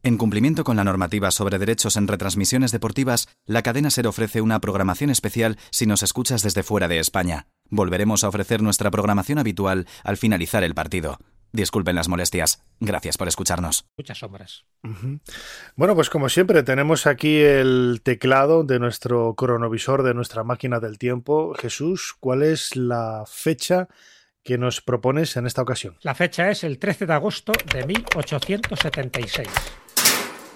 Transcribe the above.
En cumplimiento con la normativa sobre derechos en retransmisiones deportivas, la cadena SER ofrece una programación especial si nos escuchas desde fuera de España. Volveremos a ofrecer nuestra programación habitual al finalizar el partido. Disculpen las molestias. Gracias por escucharnos. Muchas sombras. Bueno, pues como siempre tenemos aquí el teclado de nuestro cronovisor, de nuestra máquina del tiempo. Jesús, ¿cuál es la fecha que nos propones en esta ocasión? La fecha es el 13 de agosto de 1876.